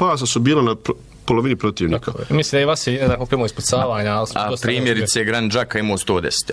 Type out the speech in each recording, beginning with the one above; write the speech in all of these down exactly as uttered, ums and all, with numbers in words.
pasa su bila na polovini protivnika. Mislim da je Vasi jednako primo ispucavanja. A, a primjerice Grand Džaka imao sto deset.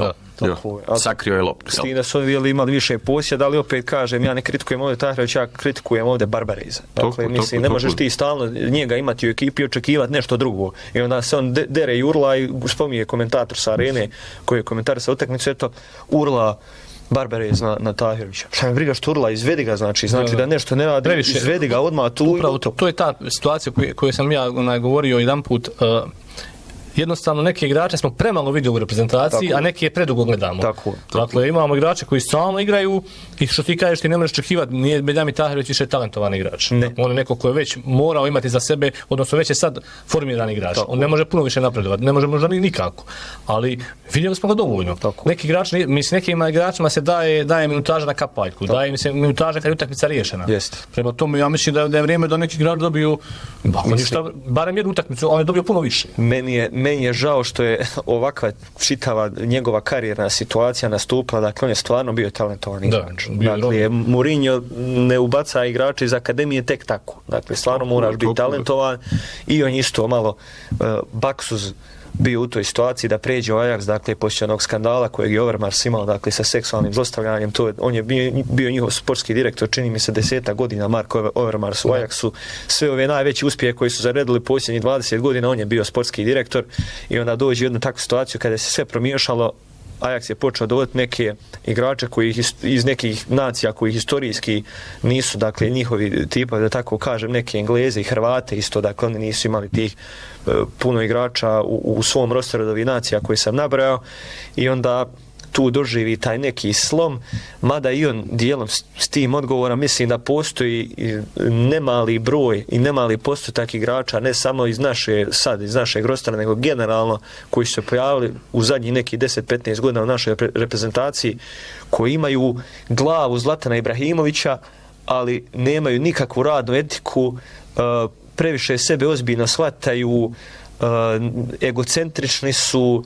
Sakrio je loptu. S tim da su oni imali više posjeda, ali opet kažem, ja ne kritikujem ovdje Tahrović, ja kritikujem ovdje Barbareza. Dakle, mislim, ne možeš ti stalno njega imati u ekipi i očekivati nešto drugo. I onda se on dere i urla i spominje komentator sa arene koji je komentar sa utakmicu, eto, urla Barbarez na, na Tahirovića. Šta me briga što urla, izvedi ga, znači, znači da nešto ne radi, previše, izvedi ga odmah tu. Upravo to, to je ta situacija koju, koju sam ja onaj, govorio jedan put. Uh, jednostavno neke igrače smo premalo vidjeli u reprezentaciji, tako, a neke je predugo gledamo. Tako, tako. Dakle, imamo igrače koji stalno igraju i što ti kažeš ti ne možeš očekivati, nije Beljami Tahirović više talentovan igrač. Ne. On je neko ko je već morao imati za sebe, odnosno već je sad formirani igrač. Tako. On ne može puno više napredovati, ne može možda ni nikako. Ali vidjeli smo ga dovoljno. Tako. Neki igrači, mislim, nekim igračima se daje, daje minutaža na kapaljku, tako, daje im se minutaža kad je utakmica riješena. Jest. Prema tome ja mislim da, da je vrijeme da neki igrač dobiju ništa, barem jednu utakmicu, on je dobio puno više. Meni je, meni je žao što je ovakva čitava njegova karijerna situacija nastupila, dakle on je stvarno bio talentovan igrač. Dakle, Mourinho ne ubaca igrače iz akademije tek tako. Dakle, stvarno moraš biti talentovan i on isto malo uh, baksuz bio u toj situaciji da pređe u Ajax, dakle, poslije onog skandala kojeg je Overmars imao, dakle, sa seksualnim zlostavljanjem, to je, on je bio, bio njihov sportski direktor, čini mi se deseta godina, Marko Overmars u Ajaxu, sve ove najveći uspjehe koji su zaredili posljednjih dvadeset godina, on je bio sportski direktor i onda dođe u jednu takvu situaciju kada se sve promiješalo, Ajax je počeo dovoditi neke igrače koji iz nekih nacija koji historijski nisu, dakle, njihovi tipovi, da tako kažem, neke Engleze i Hrvate isto, dakle, oni nisu imali tih uh, puno igrača u, u svom rosteru od ovih nacija koji sam nabrao i onda tu doživi taj neki slom, mada i on dijelom s, s tim odgovora mislim da postoji nemali broj i nemali postotak igrača, ne samo iz naše, sad iz našeg rostera, nego generalno koji su se pojavili u zadnjih nekih deset do petnaest godina u našoj reprezentaciji, koji imaju glavu Zlatana Ibrahimovića, ali nemaju nikakvu radnu etiku, uh, previše sebe ozbiljno shvataju, uh, egocentrični su,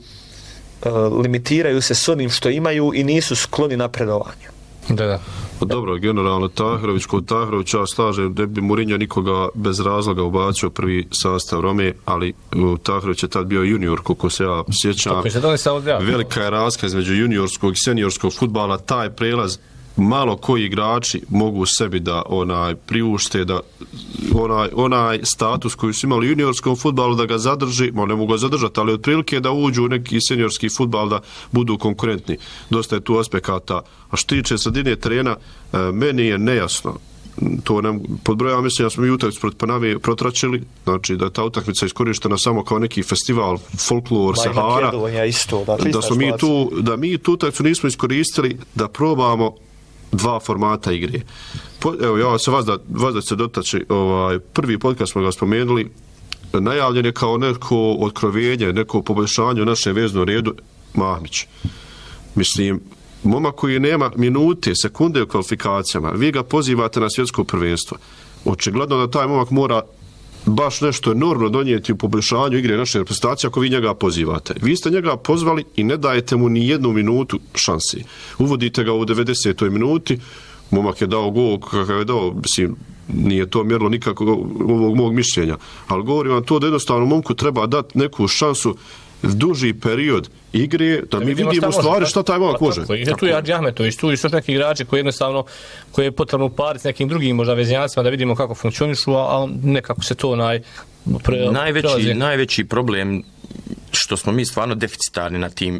limitiraju se s onim što imaju i nisu skloni napredovanju. Da, da. Pa dobro, generalno Tahirović, kod Tahirovića ja slažem da bi Mourinho nikoga bez razloga ubacio prvi sastav Rome, ali Tahirović je tad bio junior, koliko se ja sjećam. Velika je razlika između juniorskog i seniorskog fudbala, taj prelaz malo koji igrači mogu sebi da onaj priušte da onaj, onaj status koji su imali u juniorskom fudbalu da ga zadrži, ma ne mogu ga zadržati, ali otprilike da uđu u neki seniorski fudbal da budu konkurentni. Dosta je tu aspekata. A što tiče sredine terena, meni je nejasno. To nam podbrojava, mislim da smo i utakmicu protiv Paname protračili, znači da je ta utakmica iskorištena samo kao neki festival, folklor, Sahara, isto, da, da, smo mi tu, da mi tu utakmicu nismo iskoristili da probamo dva formata igre. Po, evo, ja se vas da, vas da se dotači, ovaj, prvi podcast smo ga spomenuli, najavljen je kao neko otkrovenje, neko poboljšanje u našem veznom redu, Mahmić. Mislim, momak koji nema minute, sekunde u kvalifikacijama, vi ga pozivate na svjetsko prvenstvo. Očigledno da taj momak mora baš nešto enormno donijeti u poboljšanju igre naše reprezentacije ako vi njega pozivate. Vi ste njega pozvali i ne dajete mu ni jednu minutu šansi. Uvodite ga u devedesetoj minuti, momak je dao gol kakav je dao, mislim, nije to mjerilo nikako ovog mog mišljenja, ali govorim vam to da jednostavno momku treba dati neku šansu duži period igre, da mi vidimo, vidimo stvari šta taj momak može. I tu je Adži Ahmetović, tu je još neki igrači koji jednostavno, koji je potrebno upariti s nekim drugim možda veznjacima da vidimo kako funkcionišu, a nekako se to naj, pre, najveći, prelazi. Najveći problem što smo mi stvarno deficitarni na tim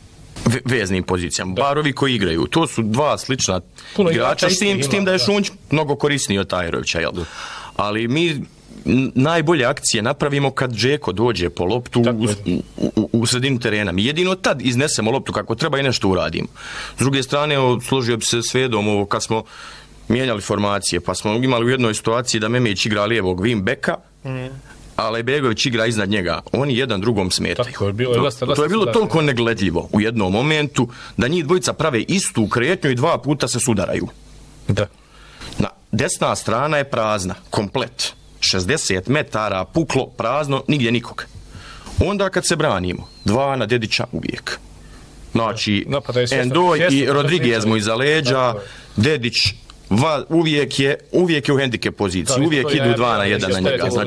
veznim pozicijama. Da. Bar ovi koji igraju. To su dva slična puno igrača, s tim, s tim da je Šunć mnogo korisniji od Tahirovića, jel? Ali mi najbolje akcije napravimo kad Džeko dođe po loptu u, u, u sredinu terena. Mi jedino tad iznesemo loptu kako treba i nešto uradimo. S druge strane, složio bi se s Vedom ovo kad smo mijenjali formacije, pa smo imali u jednoj situaciji da Memić igra lijevog wingbacka, mm. a Lejbegović igra iznad njega. Oni jedan drugom smetaju. Tako je bilo, to, lasta, lasta, to je bilo toliko negledljivo u jednom momentu da njih dvojica prave istu kretnju i dva puta se sudaraju. Da. Na, desna strana je prazna, komplet. šezdeset metara puklo, prazno, nigdje nikog. Onda kad se branimo, dva na Dedića uvijek. Znači, Endoj i Rodriguez mu iza leđa, Dedić va, uvijek je uvijek je u hendike poziciji, uvijek idu dva na jedan na njega. Znači,